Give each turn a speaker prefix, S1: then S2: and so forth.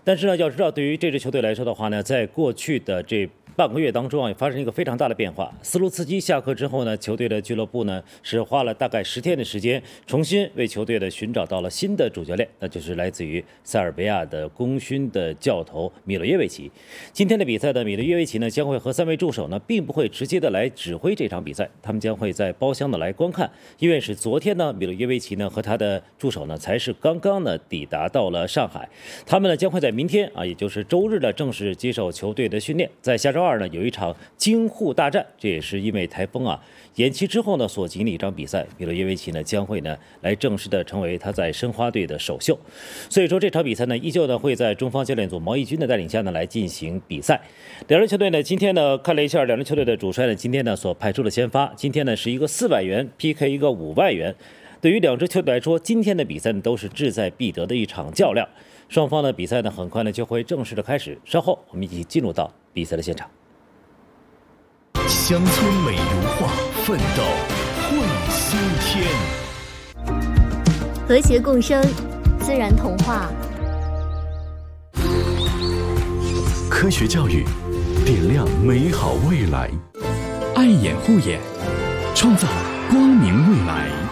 S1: 但是呢，要知道对于这支球队来说的话呢，在过去的这半个月当中啊，发生一个非常大的变化。斯卢茨基下课之后呢，球队的俱乐部呢是花了大概10天的时间，重新为球队的寻找到了新的主教练，那就是来自于塞尔维亚的功勋的教头米洛耶维奇。今天的比赛呢，米洛耶维奇呢将会和3位助手呢，并不会直接的来指挥这场比赛，他们将会在包厢的来观看，因为是昨天呢，米洛耶维奇呢和他的助手呢才是刚刚呢抵达到了上海，他们呢将会在明天啊，也就是周日呢正式接受球队的训练，在下周2呢有一场京沪大战，这也是因为台风啊延期之后呢所进行的一场比赛，米洛耶维奇呢将会呢来正式的成为他在申花队的首秀，所以说这场比赛呢依旧呢会在中方教练组毛义军的带领下呢来进行比赛。两支球队呢今天呢看了一下两支球队的主帅呢今天呢所派出的先发，今天呢是一个400元 PK 一个5万元，对于两支球队来说，今天的比赛呢都是志在必得的一场较量，双方的比赛呢很快呢就会正式的开始，稍后我们一起进入到比赛的现场。
S2: 乡村美如画，奋斗会新天，
S3: 和谐共生，自然童话。
S2: 科学教育，点亮美好未来。爱眼护眼，创造光明未来。